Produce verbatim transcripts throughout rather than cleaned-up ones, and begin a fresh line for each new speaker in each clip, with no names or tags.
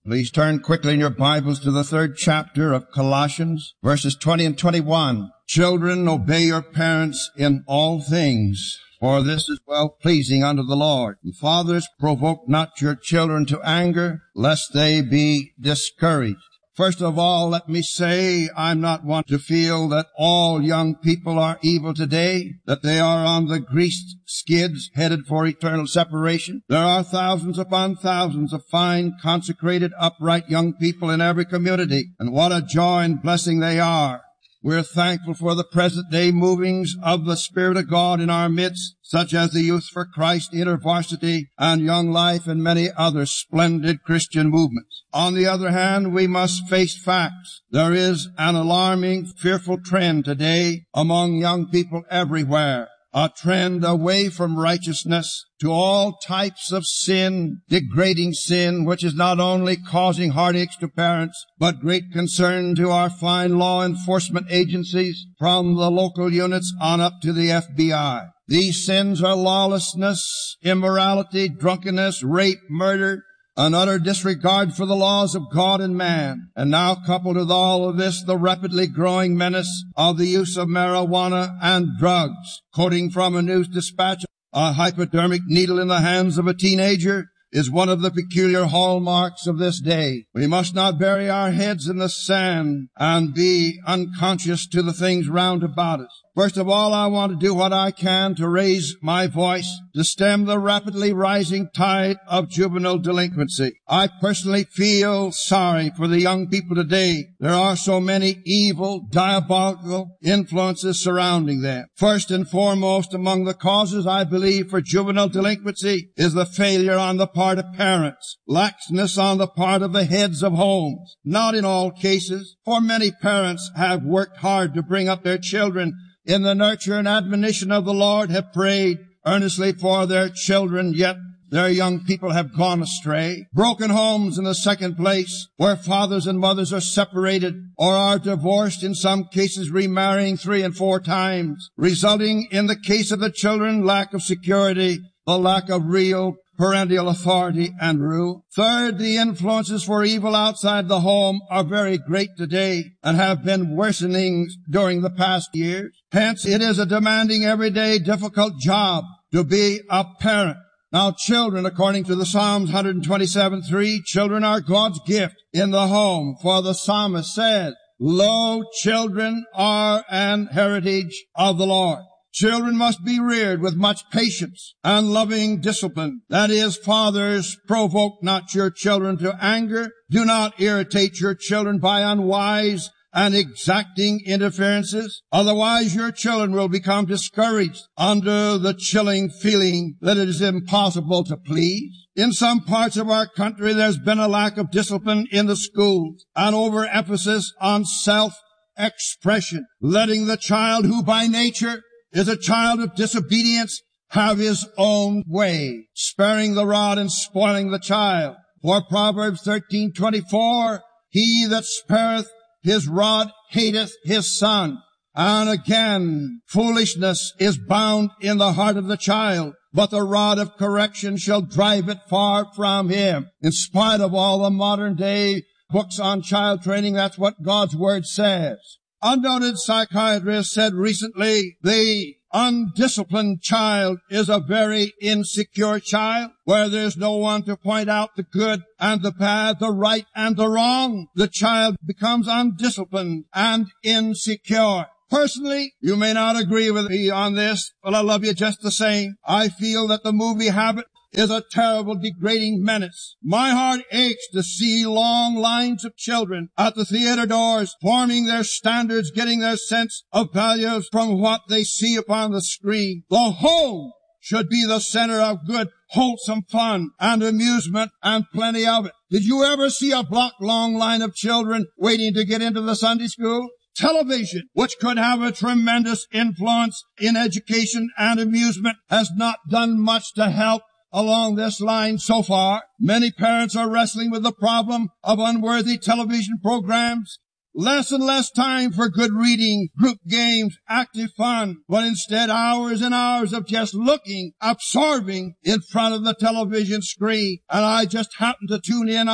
Please turn quickly in your Bibles to the third chapter of Colossians, verses twenty and twenty-one. Children, obey your parents in all things, for this is well-pleasing unto the Lord. And fathers, provoke not your children to anger, lest they be discouraged. First of all, let me say I'm not one to feel that all young people are evil today, that they are on the greased skids headed for eternal separation. There are thousands upon thousands of fine, consecrated, upright young people in every community, and what a joy and blessing they are. We're thankful for the present day movings of the Spirit of God in our midst, such as the Youth for Christ, InterVarsity, and Young Life, and many other splendid Christian movements. On the other hand, we must face facts. There is an alarming, fearful trend today among young people everywhere. A trend away from righteousness to all types of sin, degrading sin, which is not only causing heartaches to parents, but great concern to our fine law enforcement agencies from the local units on up to the F B I. These sins are lawlessness, immorality, drunkenness, rape, murder, an utter disregard for the laws of God and man. And now coupled with all of this, the rapidly growing menace of the use of marijuana and drugs. Quoting from a news dispatch, a hypodermic needle in the hands of a teenager is one of the peculiar hallmarks of this day. We must not bury our heads in the sand and be unconscious to the things round about us. First of all, I want to do what I can to raise my voice to stem the rapidly rising tide of juvenile delinquency. I personally feel sorry for the young people today. There are so many evil, diabolical influences surrounding them. First and foremost among the causes, I believe, for juvenile delinquency is the failure on the part of parents, laxness on the part of the heads of homes. Not in all cases, for many parents have worked hard to bring up their children in the nurture and admonition of the Lord, have prayed earnestly for their children, yet their young people have gone astray. Broken homes in the second place, where fathers and mothers are separated or are divorced, in some cases remarrying three and four times, resulting in the case of the children lack of security, the lack of real parental authority and rule. Third, the influences for evil outside the home are very great today and have been worsening during the past years. Hence, it is a demanding, everyday, difficult job to be a parent. Now, children, according to the Psalms one twenty-seven three, children are God's gift in the home, for the psalmist said, "Lo, children are an heritage of the Lord." Children must be reared with much patience and loving discipline. That is, fathers, provoke not your children to anger. Do not irritate your children by unwise and exacting interferences. Otherwise, your children will become discouraged under the chilling feeling that it is impossible to please. In some parts of our country, there's been a lack of discipline in the schools, an overemphasis on self-expression, letting the child who by nature is a child of disobedience have his own way, sparing the rod and spoiling the child. For Proverbs thirteen twenty-four, he that spareth his rod hateth his son. And again, foolishness is bound in the heart of the child, but the rod of correction shall drive it far from him. In spite of all the modern day books on child training, that's what God's word says. A noted psychiatrist said recently, the undisciplined child is a very insecure child, where there's no one to point out the good and the bad, the right and the wrong. The child becomes undisciplined and insecure. Personally, you may not agree with me on this, but I love you just the same. I feel that the movie habit is a terrible, degrading menace. My heart aches to see long lines of children at the theater doors, forming their standards, getting their sense of values from what they see upon the screen. The home should be the center of good, wholesome fun and amusement, and plenty of it. Did you ever see a block-long line of children waiting to get into the Sunday school? Television, which could have a tremendous influence in education and amusement, has not done much to help along this line so far. Many parents are wrestling with the problem of unworthy television programs. Less and less time for good reading, group games, active fun, but instead hours and hours of just looking, absorbing in front of the television screen. And I just happened to tune in on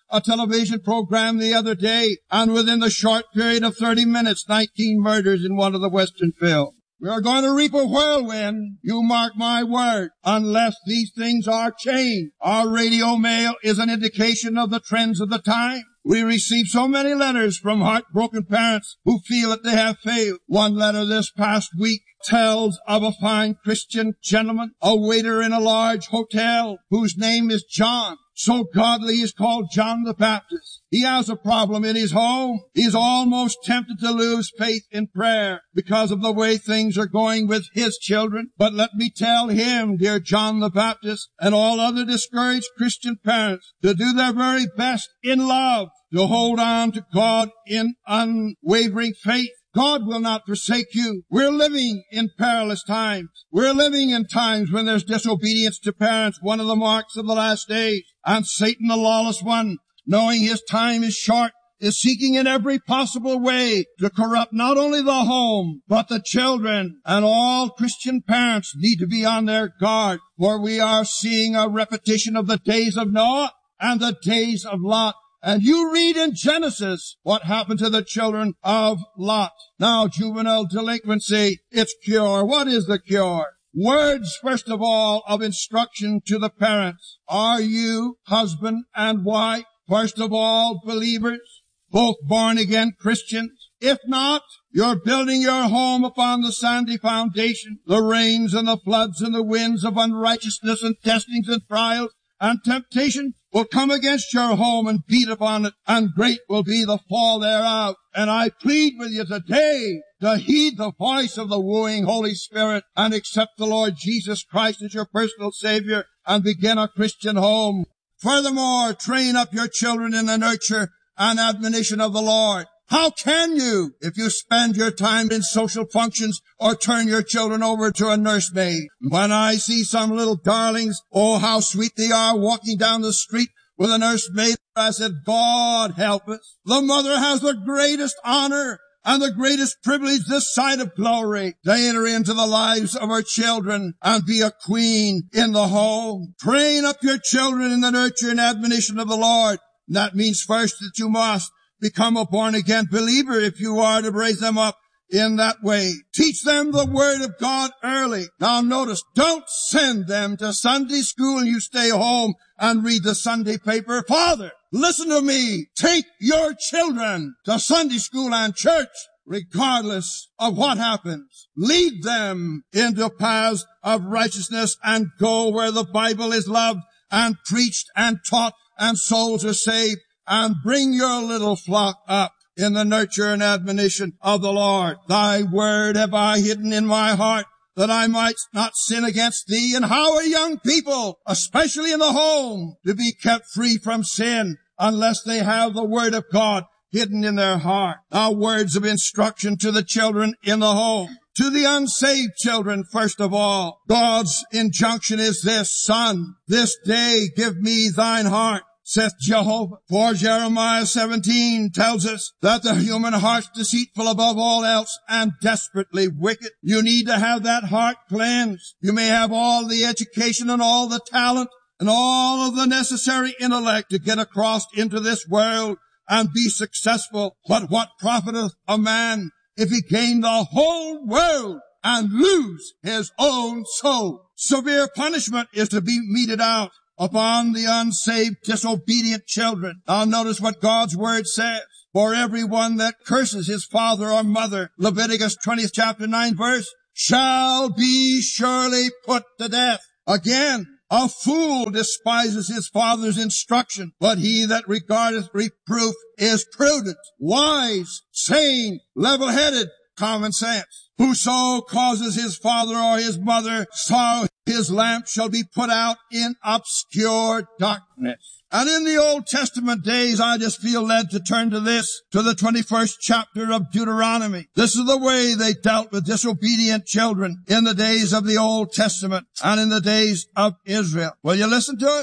a television program the other day, and within the short period of thirty minutes, nineteen murders in one of the Western films. We are going to reap a whirlwind, you mark my word, unless these things are changed. Our radio mail is an indication of the trends of the time. We receive so many letters from heartbroken parents who feel that they have failed. One letter this past week tells of a fine Christian gentleman, a waiter in a large hotel, whose name is John. So godly he is called John the Baptist. He has a problem in his home. He is almost tempted to lose faith in prayer because of the way things are going with his children. But let me tell him, dear John the Baptist, and all other discouraged Christian parents, to do their very best in love, to hold on to God in unwavering faith. God will not forsake you. We're living in perilous times. We're living in times when there's disobedience to parents, one of the marks of the last days. And Satan, the lawless one, knowing his time is short, is seeking in every possible way to corrupt not only the home, but the children. And all Christian parents need to be on their guard, for we are seeing a repetition of the days of Noah and the days of Lot. And you read in Genesis what happened to the children of Lot. Now, juvenile delinquency, its cure. What is the cure? Words, first of all, of instruction to the parents. Are you, husband and wife, first of all, believers, both born-again Christians? If not, you're building your home upon the sandy foundation. The rains and the floods and the winds of unrighteousness and testings and trials and temptation will come against your home and beat upon it, and great will be the fall thereof. And I plead with you today to heed the voice of the wooing Holy Spirit and accept the Lord Jesus Christ as your personal Savior and begin a Christian home. Furthermore, train up your children in the nurture and admonition of the Lord. How can you if you spend your time in social functions or turn your children over to a nursemaid? When I see some little darlings, oh, how sweet they are walking down the street with a nursemaid, I said, God help us. The mother has the greatest honor and the greatest privilege this side of glory to enter into the lives of her children and be a queen in the home. Train up your children in the nurture and admonition of the Lord. And that means first that you must become a born-again believer if you are to raise them up in that way. Teach them the Word of God early. Now notice, don't send them to Sunday school and you stay home and read the Sunday paper. Father, listen to me. Take your children to Sunday school and church regardless of what happens. Lead them into paths of righteousness and go where the Bible is loved and preached and taught and souls are saved. And bring your little flock up in the nurture and admonition of the Lord. Thy word have I hidden in my heart, that I might not sin against thee. And how are young people, especially in the home, to be kept free from sin unless they have the word of God hidden in their heart? Now, words of instruction to the children in the home. To the unsaved children, first of all, God's injunction is this: Son, this day give me thine heart, saith Jehovah. For Jeremiah seventeen tells us that the human heart's deceitful above all else and desperately wicked. You need to have that heart cleansed. You may have all the education and all the talent and all of the necessary intellect to get across into this world and be successful. But what profiteth a man if he gain the whole world and lose his own soul? Severe punishment is to be meted out upon the unsaved, disobedient children. Now notice what God's word says. For everyone that curses his father or mother, Leviticus twentieth chapter nine verse, shall be surely put to death. Again, a fool despises his father's instruction, but he that regardeth reproof is prudent, wise, sane, level-headed, common sense. Whoso causes his father or his mother sorrow, his lamp shall be put out in obscure darkness. And in the Old Testament days, I just feel led to turn to this, to the twenty-first chapter of Deuteronomy. This is the way they dealt with disobedient children in the days of the Old Testament and in the days of Israel. Will you listen to it?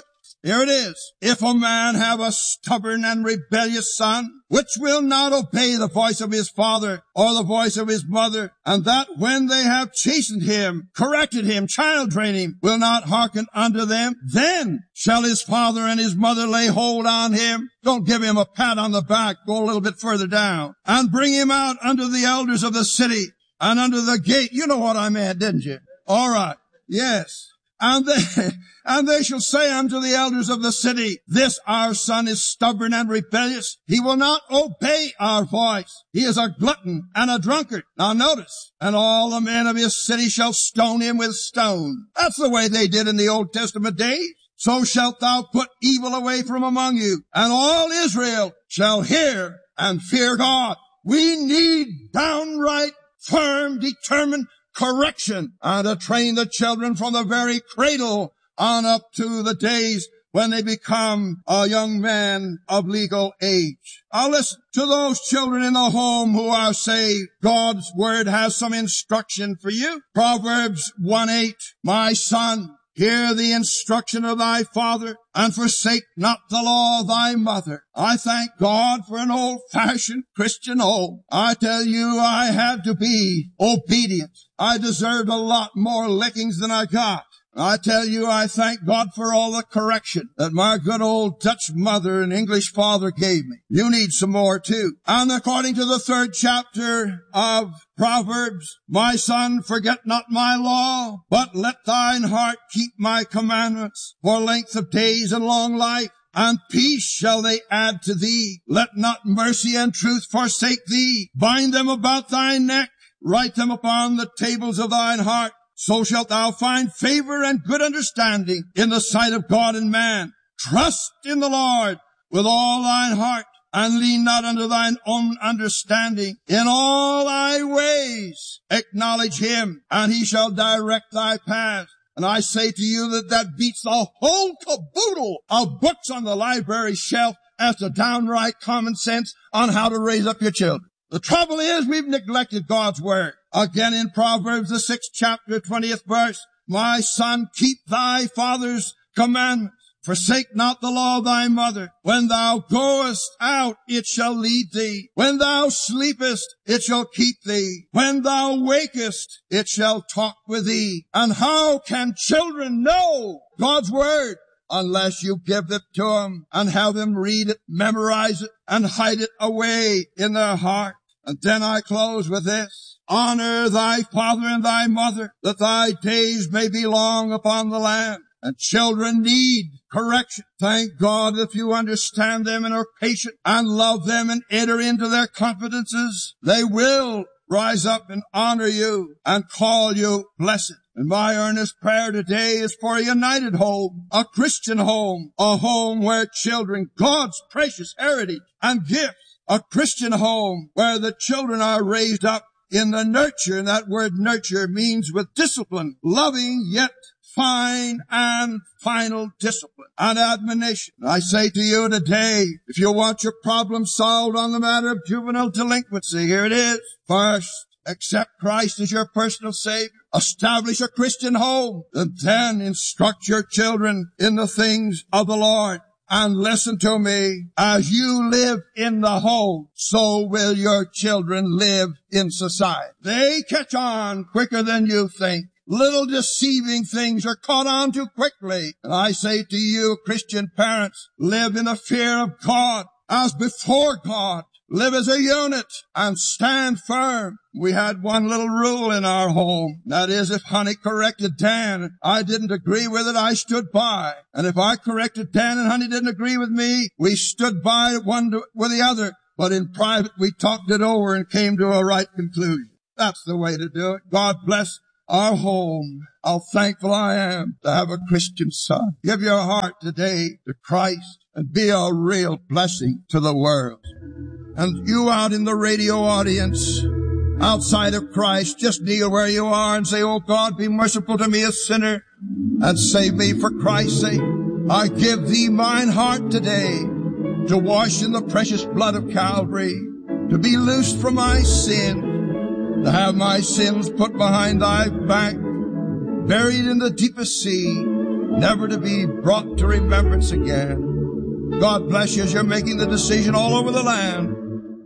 Here it is. If a man have a stubborn and rebellious son, which will not obey the voice of his father or the voice of his mother, and that when they have chastened him, corrected him, child trained him, will not hearken unto them, then shall his father and his mother lay hold on him. Don't give him a pat on the back. Go a little bit further down. And bring him out unto the elders of the city and unto the gate. You know what I meant, didn't you? All right. Yes. And they, and they shall say unto the elders of the city, this our son is stubborn and rebellious. He will not obey our voice. He is a glutton and a drunkard. Now notice, and all the men of his city shall stone him with stone. That's the way they did in the Old Testament days. So shalt thou put evil away from among you, and all Israel shall hear and fear God. We need downright, firm, determined correction, and to train the children from the very cradle on up to the days when they become a young man of legal age. Now listen, to those children in the home who are saved, God's word has some instruction for you. Proverbs one eight, my son, hear the instruction of thy father, and forsake not the law of thy mother. I thank God for an old-fashioned Christian home. I tell you, I had to be obedient. I deserved a lot more lickings than I got. I tell you, I thank God for all the correction that my good old Dutch mother and English father gave me. You need some more too. And according to the third chapter of Proverbs, my son, forget not my law, but let thine heart keep my commandments. For length of days and long life, and peace shall they add to thee. Let not mercy and truth forsake thee. Bind them about thy neck, write them upon the tables of thine heart. So shalt thou find favor and good understanding in the sight of God and man. Trust in the Lord with all thine heart, and lean not unto thine own understanding. In all thy ways acknowledge him, and he shall direct thy path. And I say to you that that beats the whole caboodle of books on the library shelf as to downright common sense on how to raise up your children. The trouble is we've neglected God's word. Again in Proverbs, the sixth chapter, twentieth verse, my son, keep thy father's commandments. Forsake not the law of thy mother. When thou goest out, it shall lead thee. When thou sleepest, it shall keep thee. When thou wakest, it shall talk with thee. And how can children know God's word unless you give it to them and have them read it, memorize it, and hide it away in their heart? And then I close with this. Honor thy father and thy mother, that thy days may be long upon the land. And children need correction. Thank God if you understand them and are patient and love them and enter into their confidences, they will rise up and honor you and call you blessed. And my earnest prayer today is for a united home, a Christian home, a home where children, God's precious heritage and gifts, a Christian home where the children are raised up in the nurture, and that word nurture means with discipline, loving yet fine and final discipline and admonition. I say to you today, if you want your problem solved on the matter of juvenile delinquency, here it is. First, accept Christ as your personal Savior. Establish a Christian home, and then instruct your children in the things of the Lord. And listen to me, as you live in the home, so will your children live in society. They catch on quicker than you think. Little deceiving things are caught on too quickly. And I say to you, Christian parents, live in the fear of God as before God. Live as a unit and stand firm. We had one little rule in our home. That is, if Honey corrected Dan, I didn't agree with it, I stood by. And if I corrected Dan and Honey didn't agree with me, we stood by one to, with the other. But in private, we talked it over and came to a right conclusion. That's the way to do it. God bless our home. How thankful I am to have a Christian son. Give your heart today to Christ and be a real blessing to the world. And you out in the radio audience, outside of Christ, just kneel where you are and say, oh God, be merciful to me, a sinner, and save me for Christ's sake. I give thee mine heart today to wash in the precious blood of Calvary, to be loosed from my sin, to have my sins put behind thy back, buried in the deepest sea, never to be brought to remembrance again. God bless you as you're making the decision all over the land.